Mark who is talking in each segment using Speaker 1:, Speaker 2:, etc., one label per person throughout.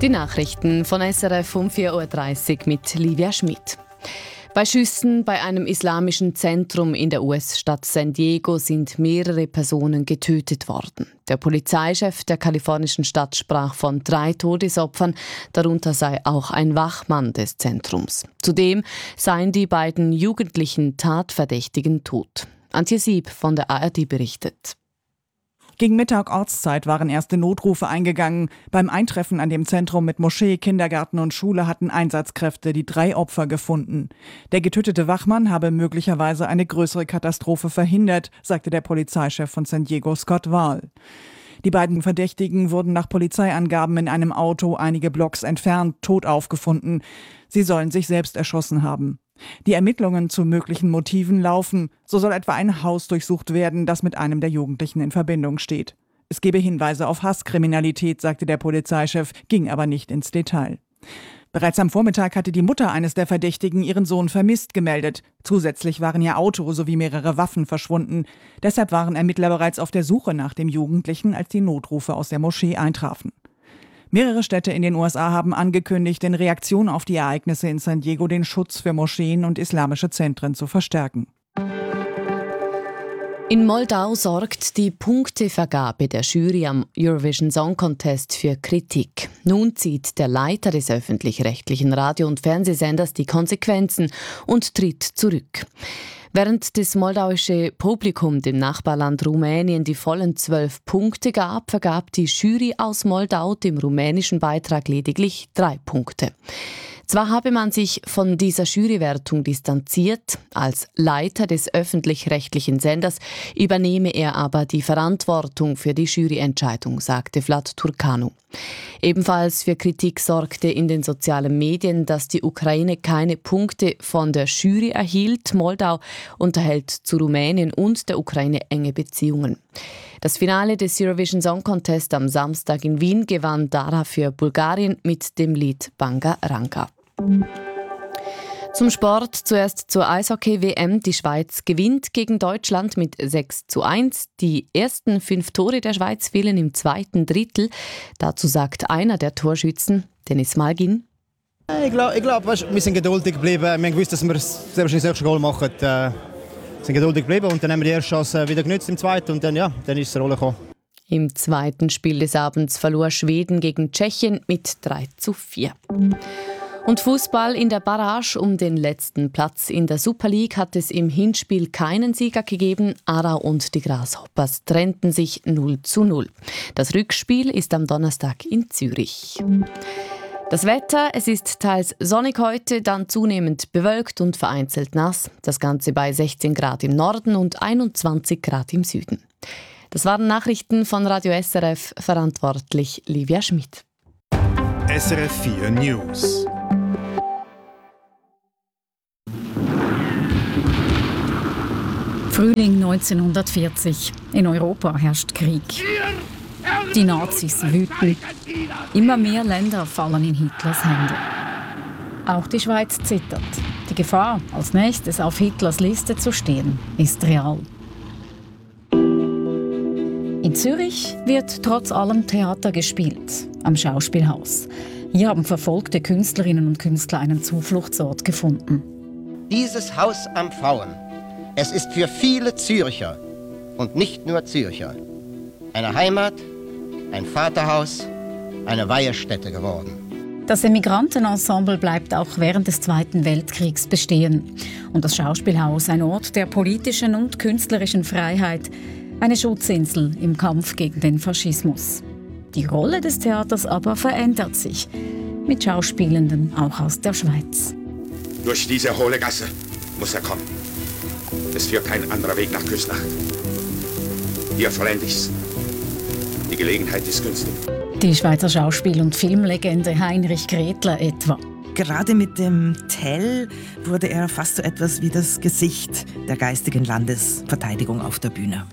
Speaker 1: Die Nachrichten von SRF um 4.30 Uhr mit Livia Schmidt. Bei Schüssen bei einem islamischen Zentrum in der US-Stadt San Diego sind mehrere Personen getötet worden. Der Polizeichef der kalifornischen Stadt sprach von 3 Todesopfern, darunter sei auch ein Wachmann des Zentrums. Zudem seien die beiden jugendlichen Tatverdächtigen tot. Antje Sieb von der ARD berichtet.
Speaker 2: Gegen Mittag Ortszeit waren erste Notrufe eingegangen. Beim Eintreffen an dem Zentrum mit Moschee, Kindergarten und Schule hatten Einsatzkräfte die 3 Opfer gefunden. Der getötete Wachmann habe möglicherweise eine größere Katastrophe verhindert, sagte der Polizeichef von San Diego, Scott Wahl. Die beiden Verdächtigen wurden nach Polizeiangaben in einem Auto einige Blocks entfernt tot aufgefunden. Sie sollen sich selbst erschossen haben. Die Ermittlungen zu möglichen Motiven laufen. So soll etwa ein Haus durchsucht werden, das mit einem der Jugendlichen in Verbindung steht. Es gebe Hinweise auf Hasskriminalität, sagte der Polizeichef, ging aber nicht ins Detail. Bereits am Vormittag hatte die Mutter eines der Verdächtigen ihren Sohn vermisst gemeldet. Zusätzlich waren ihr Auto sowie mehrere Waffen verschwunden. Deshalb waren Ermittler bereits auf der Suche nach dem Jugendlichen, als die Notrufe aus der Moschee eintrafen. Mehrere Städte in den USA haben angekündigt, in Reaktion auf die Ereignisse in San Diego den Schutz für Moscheen und islamische Zentren zu verstärken.
Speaker 1: In Moldau sorgt die Punktevergabe der Jury am Eurovision Song Contest für Kritik. Nun zieht der Leiter des öffentlich-rechtlichen Radio- und Fernsehsenders die Konsequenzen und tritt zurück. Während das moldauische Publikum dem Nachbarland Rumänien die vollen 12 Punkte gab, vergab die Jury aus Moldau dem rumänischen Beitrag lediglich 3 Punkte. Zwar habe man sich von dieser Jurywertung distanziert, als Leiter des öffentlich-rechtlichen Senders übernehme er aber die Verantwortung für die Juryentscheidung, sagte Vlad Turcanu. Ebenfalls für Kritik sorgte in den sozialen Medien, dass die Ukraine keine Punkte von der Jury erhielt. Moldau unterhält zu Rumänien und der Ukraine enge Beziehungen. Das Finale des Eurovision Song Contest am Samstag in Wien gewann dafür Bulgarien mit dem Lied Banga Ranga. Zum Sport, zuerst zur Eishockey-WM. Die Schweiz gewinnt gegen Deutschland mit 6:1. Die ersten 5 Tore der Schweiz fielen im zweiten Drittel. Dazu sagt einer der Torschützen, Dennis Malgin.
Speaker 3: Ich glaube, wir sind geduldig geblieben. Wir haben gewusst, dass wir sehr wahrscheinlich das erste Goal machen. Sind geduldig geblieben und dann haben wir die erste Chance wieder genutzt im zweiten und dann ist es Rolle gekommen.
Speaker 1: Im zweiten Spiel des Abends verlor Schweden gegen Tschechien mit 3:4. Und Fußball in der Barrage um den letzten Platz in der Super League hat es im Hinspiel keinen Sieger gegeben. Aarau und die Grasshoppers trennten sich 0:0. Das Rückspiel ist am Donnerstag in Zürich. Das Wetter, es ist teils sonnig heute, dann zunehmend bewölkt und vereinzelt nass. Das Ganze bei 16 Grad im Norden und 21 Grad im Süden. Das waren Nachrichten von Radio SRF, verantwortlich Livia Schmidt.
Speaker 4: SRF 4 News.
Speaker 5: Frühling 1940. In Europa herrscht Krieg. Die Nazis wüten. Immer mehr Länder fallen in Hitlers Hände. Auch die Schweiz zittert. Die Gefahr, als nächstes auf Hitlers Liste zu stehen, ist real. In Zürich wird trotz allem Theater gespielt, am Schauspielhaus. Hier haben verfolgte Künstlerinnen und Künstler einen Zufluchtsort gefunden.
Speaker 6: Dieses Haus am Pfauen, es ist für viele Zürcher und nicht nur Zürcher eine Heimat, ein Vaterhaus, eine Weihestätte geworden.
Speaker 5: Das Emigrantenensemble bleibt auch während des Zweiten Weltkriegs bestehen. Und das Schauspielhaus ein Ort der politischen und künstlerischen Freiheit, eine Schutzinsel im Kampf gegen den Faschismus. Die Rolle des Theaters aber verändert sich, mit Schauspielenden auch aus der Schweiz.
Speaker 7: Durch diese hohle Gasse muss er kommen. Es führt kein anderer Weg nach Küsnacht. Hier vollende ich's. Die Gelegenheit ist günstig.
Speaker 5: Die Schweizer Schauspiel- und Filmlegende Heinrich Gretler etwa.
Speaker 8: Gerade mit dem Tell wurde er fast so etwas wie das Gesicht der geistigen Landesverteidigung auf der Bühne.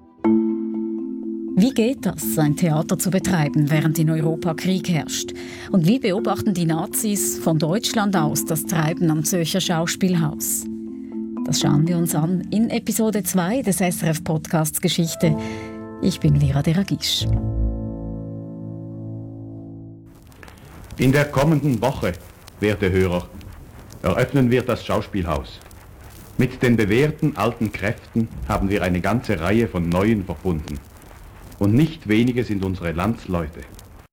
Speaker 5: Wie geht das, ein Theater zu betreiben, während in Europa Krieg herrscht? Und wie beobachten die Nazis von Deutschland aus das Treiben am Zürcher Schauspielhaus? Das schauen wir uns an in Episode 2 des SRF-Podcasts Geschichte. Ich bin Vera Deragisch.
Speaker 9: In der kommenden Woche, werte Hörer, eröffnen wir das Schauspielhaus. Mit den bewährten alten Kräften haben wir eine ganze Reihe von neuen verbunden. Und nicht wenige sind unsere Landsleute.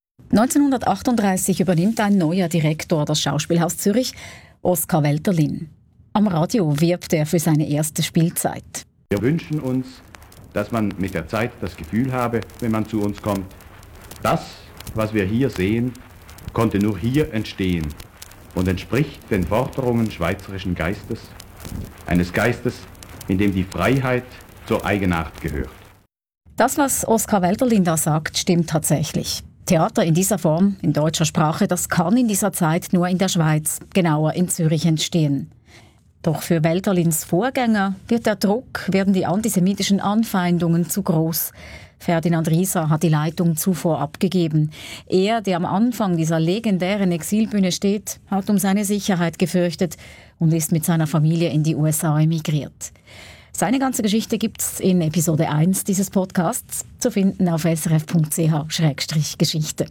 Speaker 5: 1938 übernimmt ein neuer Direktor das Schauspielhaus Zürich, Oskar Welterlin. Am Radio wirbt er für seine erste Spielzeit.
Speaker 9: Wir wünschen uns, dass man mit der Zeit das Gefühl habe, wenn man zu uns kommt, das, was wir hier sehen, konnte nur hier entstehen und entspricht den Forderungen schweizerischen Geistes, eines Geistes, in dem die Freiheit zur Eigenart gehört.
Speaker 5: Das, was Oskar Welterlin da sagt, stimmt tatsächlich. Theater in dieser Form, in deutscher Sprache, das kann in dieser Zeit nur in der Schweiz, genauer in Zürich, entstehen. Doch für Welterlins Vorgänger wird der Druck, werden die antisemitischen Anfeindungen zu groß. Ferdinand Rieser hat die Leitung zuvor abgegeben. Er, der am Anfang dieser legendären Exilbühne steht, hat um seine Sicherheit gefürchtet und ist mit seiner Familie in die USA emigriert. Seine ganze Geschichte gibt's in Episode 1 dieses Podcasts, zu finden auf srf.ch/Geschichte.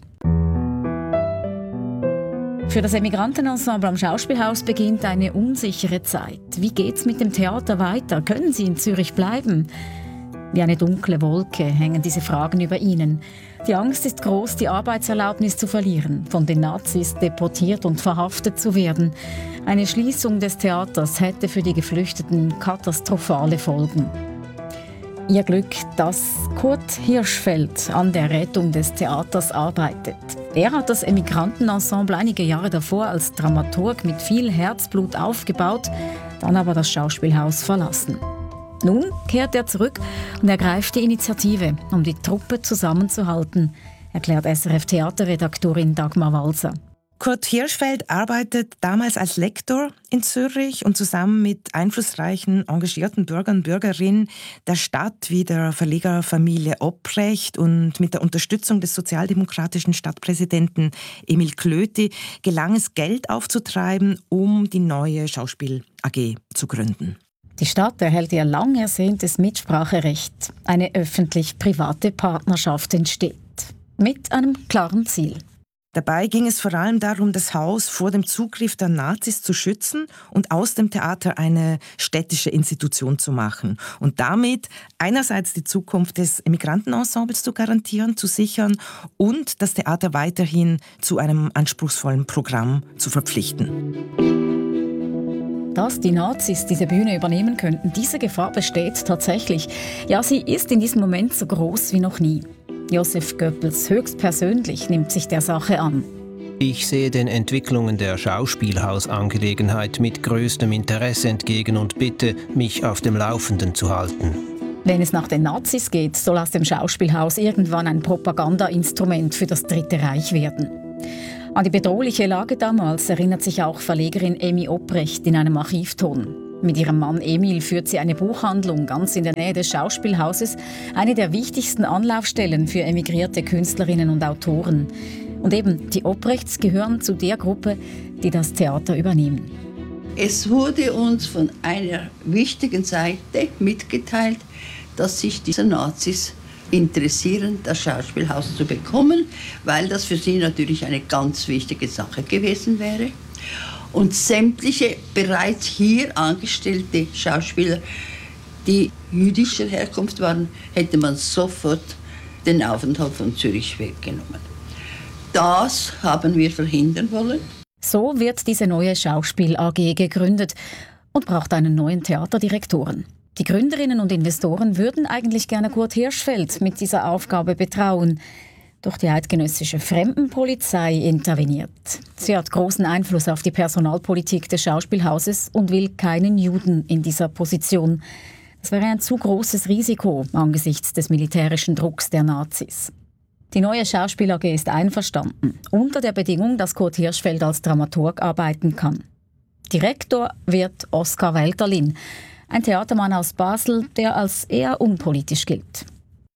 Speaker 5: Für das Emigrantenensemble am Schauspielhaus beginnt eine unsichere Zeit. Wie geht's mit dem Theater weiter? Können Sie in Zürich bleiben? Wie eine dunkle Wolke hängen diese Fragen über ihnen. Die Angst ist groß, die Arbeitserlaubnis zu verlieren, von den Nazis deportiert und verhaftet zu werden. Eine Schließung des Theaters hätte für die Geflüchteten katastrophale Folgen. Ihr Glück, dass Kurt Hirschfeld an der Rettung des Theaters arbeitet. Er hat das Emigrantenensemble einige Jahre davor als Dramaturg mit viel Herzblut aufgebaut, dann aber das Schauspielhaus verlassen. Nun kehrt er zurück und ergreift die Initiative, um die Truppe zusammenzuhalten, erklärt SRF-Theaterredaktorin Dagmar Walser.
Speaker 8: Kurt Hirschfeld arbeitet damals als Lektor in Zürich und zusammen mit einflussreichen, engagierten Bürgern und Bürgerinnen der Stadt wie der Verlegerfamilie Obrecht und mit der Unterstützung des sozialdemokratischen Stadtpräsidenten Emil Klöti gelang es, Geld aufzutreiben, um die neue Schauspiel AG zu gründen.
Speaker 5: Die Stadt erhält ihr lang ersehntes Mitspracherecht. Eine öffentlich-private Partnerschaft entsteht. Mit einem klaren Ziel.
Speaker 8: Dabei ging es vor allem darum, das Haus vor dem Zugriff der Nazis zu schützen und aus dem Theater eine städtische Institution zu machen. Und damit einerseits die Zukunft des Emigrantenensembles zu garantieren, zu sichern und das Theater weiterhin zu einem anspruchsvollen Programm zu verpflichten.
Speaker 5: Dass die Nazis diese Bühne übernehmen könnten, diese Gefahr besteht tatsächlich. Ja, sie ist in diesem Moment so groß wie noch nie. Josef Goebbels höchstpersönlich nimmt sich der Sache an.
Speaker 10: Ich sehe den Entwicklungen der Schauspielhausangelegenheit mit größtem Interesse entgegen und bitte, mich auf dem Laufenden zu halten.
Speaker 5: Wenn es nach den Nazis geht, soll aus dem Schauspielhaus irgendwann ein Propagandainstrument für das Dritte Reich werden. An die bedrohliche Lage damals erinnert sich auch Verlegerin Emmy Obrecht in einem Archivton. Mit ihrem Mann Emil führt sie eine Buchhandlung ganz in der Nähe des Schauspielhauses, eine der wichtigsten Anlaufstellen für emigrierte Künstlerinnen und Autoren. Und eben, die Obrechts gehören zu der Gruppe, die das Theater übernehmen.
Speaker 11: Es wurde uns von einer wichtigen Seite mitgeteilt, dass sich diese Nazis interessieren, das Schauspielhaus zu bekommen, weil das für sie natürlich eine ganz wichtige Sache gewesen wäre. Und sämtliche bereits hier angestellte Schauspieler, die jüdischer Herkunft waren, hätte man sofort den Aufenthalt von Zürich weggenommen. Das haben wir verhindern wollen.
Speaker 5: So wird diese neue Schauspiel AG gegründet und braucht einen neuen Theaterdirektoren. Die Gründerinnen und Investoren würden eigentlich gerne Kurt Hirschfeld mit dieser Aufgabe betrauen. Doch die eidgenössische Fremdenpolizei interveniert. Sie hat großen Einfluss auf die Personalpolitik des Schauspielhauses und will keinen Juden in dieser Position. Das wäre ein zu großes Risiko angesichts des militärischen Drucks der Nazis. Die neue Schauspiel AG ist einverstanden, unter der Bedingung, dass Kurt Hirschfeld als Dramaturg arbeiten kann. Direktor wird Oskar Welterlin, ein Theatermann aus Basel, der als eher unpolitisch gilt.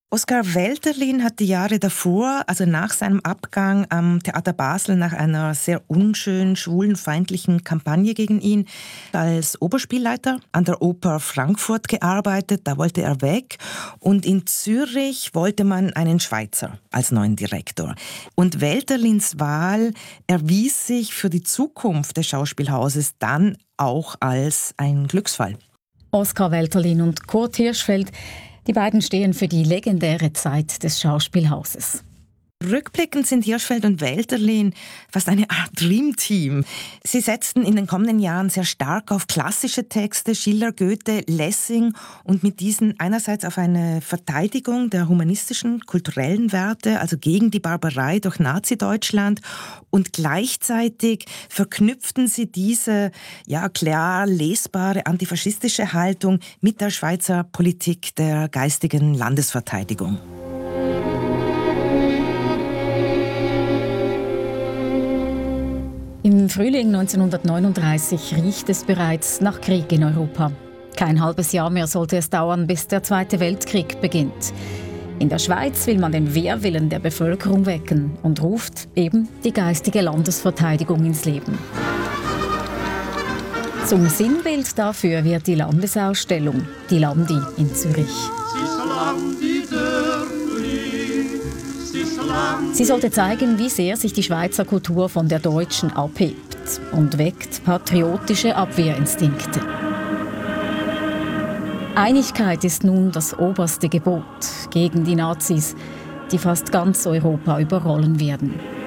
Speaker 8: Oskar Welterlin hat die Jahre davor, also nach seinem Abgang am Theater Basel, nach einer sehr unschönen, schwulenfeindlichen Kampagne gegen ihn, als Oberspielleiter an der Oper Frankfurt gearbeitet. Da wollte er weg. Und in Zürich wollte man einen Schweizer als neuen Direktor. Und Welterlins Wahl erwies sich für die Zukunft des Schauspielhauses dann auch als ein Glücksfall.
Speaker 5: Oskar Welterlin und Kurt Hirschfeld, die beiden stehen für die legendäre Zeit des Schauspielhauses.
Speaker 8: Rückblickend sind Hirschfeld und Welterlin fast eine Art Dreamteam. Sie setzten in den kommenden Jahren sehr stark auf klassische Texte, Schiller, Goethe, Lessing und mit diesen einerseits auf eine Verteidigung der humanistischen, kulturellen Werte, also gegen die Barbarei durch Nazi-Deutschland, und gleichzeitig verknüpften sie diese klar lesbare antifaschistische Haltung mit der Schweizer Politik der geistigen Landesverteidigung.
Speaker 5: Im Frühling 1939 riecht es bereits nach Krieg in Europa. Kein halbes Jahr mehr sollte es dauern, bis der Zweite Weltkrieg beginnt. In der Schweiz will man den Wehrwillen der Bevölkerung wecken und ruft eben die geistige Landesverteidigung ins Leben. Zum Sinnbild dafür wird die Landesausstellung, die Landi in Zürich. Sie sollte zeigen, wie sehr sich die Schweizer Kultur von der deutschen abhebt und weckt patriotische Abwehrinstinkte. Einigkeit ist nun das oberste Gebot gegen die Nazis, die fast ganz Europa überrollen werden.